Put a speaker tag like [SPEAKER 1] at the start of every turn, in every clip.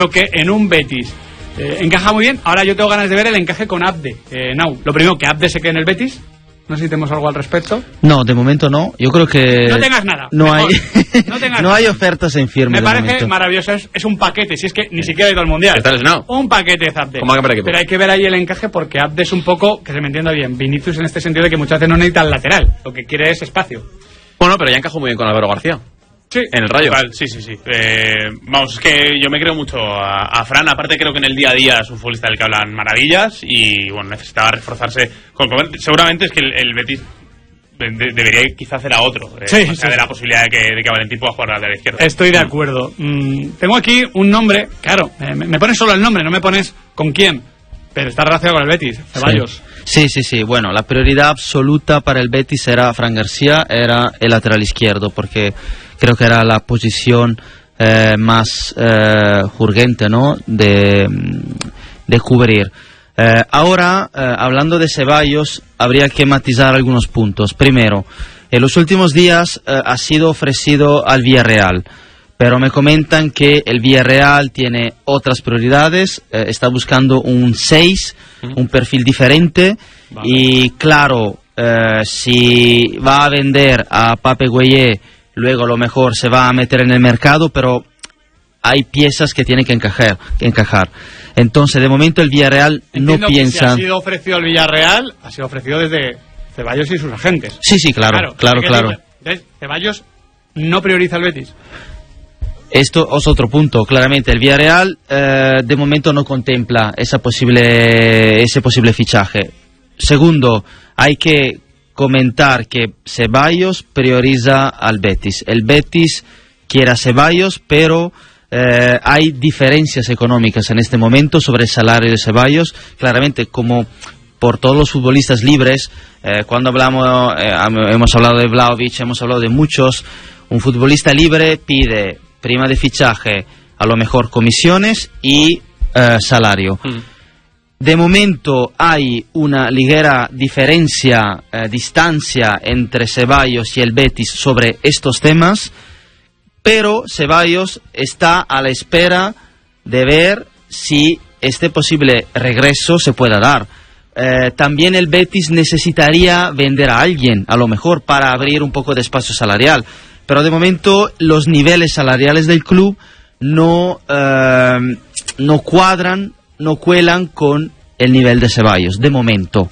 [SPEAKER 1] Creo que en un Betis encaja muy bien. Ahora yo tengo ganas de ver el encaje con Abde. Lo primero, que Abde se quede en el Betis. No sé si tenemos algo al respecto.
[SPEAKER 2] No, de momento no. Yo creo que...
[SPEAKER 1] No tengas nada.
[SPEAKER 2] No hay,
[SPEAKER 1] no
[SPEAKER 2] hay ofertas en firme.
[SPEAKER 1] Me parece maravilloso. Es un paquete. Si es que ni siquiera ha ido al Mundial.
[SPEAKER 3] Entonces, no.
[SPEAKER 1] Un paquete es Abde. Pero hay que ver ahí el encaje, porque Abde es un poco, que se me entienda bien, Vinicius en este sentido de que muchas veces no necesita el lateral. Lo que quiere es espacio.
[SPEAKER 3] Bueno, pero ya encajó muy bien con Álvaro García.
[SPEAKER 4] Sí,
[SPEAKER 3] en el Rayo.
[SPEAKER 4] Total, sí. Vamos, es que yo me creo mucho a Fran. Aparte, creo que en el día a día es un futbolista del que hablan maravillas. Y bueno, necesitaba reforzarse. Seguramente es que el Betis debería quizá hacer a otro. De la posibilidad de que Valentín pueda jugar a la izquierda.
[SPEAKER 1] Estoy de acuerdo. Tengo aquí un nombre. Claro, me pones solo el nombre, no me pones con quién. Pero está relacionado con el Betis, Ceballos.
[SPEAKER 2] Sí. Bueno, la prioridad absoluta para el Betis era Fran García, era el lateral izquierdo, porque creo que era la posición más urgente, ¿no?, de cubrir. Ahora, hablando de Ceballos, habría que matizar algunos puntos. Primero, en los últimos días ha sido ofrecido al Villarreal, pero me comentan que el Villarreal tiene otras prioridades, está buscando un 6, un perfil diferente, vale. Y claro, si va a vender a Pape Gueye, luego a lo mejor se va a meter en el mercado, pero hay piezas que tienen que encajar. Entonces, de momento el Villarreal no piensa...
[SPEAKER 1] Que si ha sido ofrecido al Villarreal, ha sido ofrecido desde Ceballos y sus agentes.
[SPEAKER 2] Sí, claro.
[SPEAKER 1] Entonces, Ceballos no prioriza el Betis.
[SPEAKER 2] Esto es otro punto, claramente. El Villarreal de momento no contempla ese posible fichaje. Segundo, hay que comentar que Ceballos prioriza al Betis. El Betis quiere a Ceballos, pero hay diferencias económicas en este momento sobre el salario de Ceballos. Claramente, como por todos los futbolistas libres, cuando hemos hablado de Vlahovic, hemos hablado de muchos, un futbolista libre pide prima de fichaje, a lo mejor comisiones y salario. De momento hay una ligera distancia entre Ceballos y el Betis sobre estos temas, pero Ceballos está a la espera de ver si este posible regreso se pueda dar. También el Betis necesitaría vender a alguien, a lo mejor, para abrir un poco de espacio salarial. Pero de momento los niveles salariales del club no cuadran, no cuelan con el nivel de Ceballos, de momento.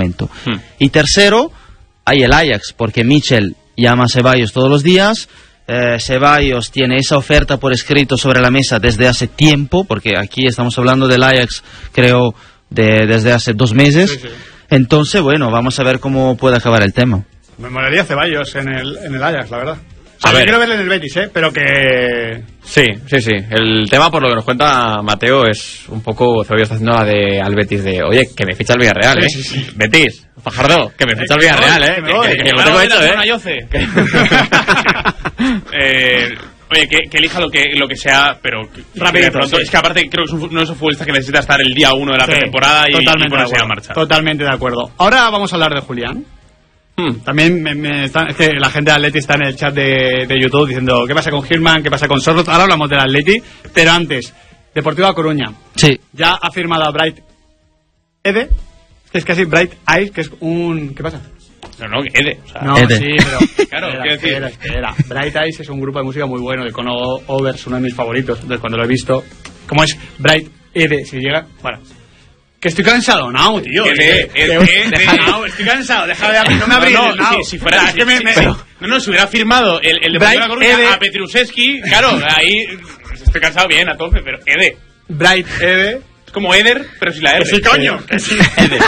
[SPEAKER 2] Y tercero, hay el Ajax, porque Michel llama a Ceballos todos los días. Ceballos tiene esa oferta por escrito sobre la mesa desde hace tiempo, porque aquí estamos hablando del Ajax, creo, desde hace 2 meses. Sí. Entonces, bueno, vamos a ver cómo puede acabar el tema.
[SPEAKER 1] Me molaría Ceballos en el Ajax, la verdad. Yo quiero verle en el Betis, pero que...
[SPEAKER 3] Sí. El tema, por lo que nos cuenta Mateo, es un poco... Ceballos está haciendo la de al Betis de... Oye, que me ficha el Villarreal, ¿eh?
[SPEAKER 1] Sí.
[SPEAKER 3] Betis, Fajardo, que me ficha el Villarreal, ¿eh? Que lo tengo hecho,
[SPEAKER 4] Oye, que elija lo que sea, pero rápido. Pronto. Es que aparte creo que no es un futbolista que necesita estar el día 1 de la pretemporada y ponerse a marcha.
[SPEAKER 1] Totalmente de acuerdo. Ahora vamos a hablar de Julián. También es que la gente de Atleti está en el chat de YouTube diciendo ¿qué pasa con Gilman? ¿Qué pasa con Sorloth? Ahora hablamos del Atleti, pero antes, Deportivo A Coruña.
[SPEAKER 2] Sí.
[SPEAKER 1] Ya ha firmado a Bright Ede, que es casi Bright Eyes, que es un... ¿Qué pasa?
[SPEAKER 4] No, Ede. O sea,
[SPEAKER 1] no,
[SPEAKER 2] Ede.
[SPEAKER 1] Sí, pero...
[SPEAKER 4] Claro, quiero decir...
[SPEAKER 1] Era. Bright Eyes es un grupo de música muy bueno, de Cono Overs, uno de mis favoritos. Entonces, cuando lo he visto, ¿cómo es Bright Ede? Si llega... Bueno... Que estoy cansado, no, tío. Estoy cansado, deja de abrir, no me abrir.
[SPEAKER 4] Si fuera, si hubiera firmado el de la Coruña a Petruseski, claro, ahí estoy cansado bien a tope, pero Ede.
[SPEAKER 1] Bright Ede.
[SPEAKER 4] Es como Eder, pero sin la R.
[SPEAKER 1] Sí, coño.
[SPEAKER 4] Ede.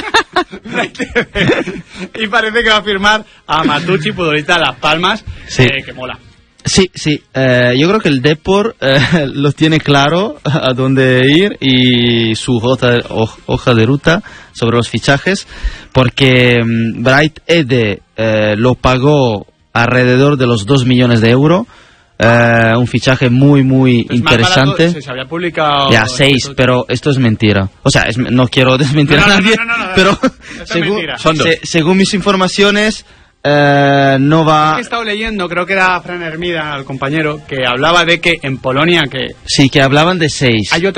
[SPEAKER 1] Y parece que va a firmar a Matucci, futbolista de Las Palmas, que mola.
[SPEAKER 2] Sí, yo creo que el Depor lo tiene claro a dónde ir y su hoja de ruta sobre los fichajes, porque Bright Ede lo pagó alrededor de los 2 millones de euros, un fichaje muy interesante.
[SPEAKER 1] Barato, se había publicado...
[SPEAKER 2] Ya, 6, pero esto es mentira. O sea, no quiero desmentir a nadie, pero según mis informaciones... no va...
[SPEAKER 1] He estado leyendo, creo que era Fran Hermida, el compañero, que hablaba de que en Polonia que...
[SPEAKER 2] Sí, que hablaban de 6.
[SPEAKER 1] Hay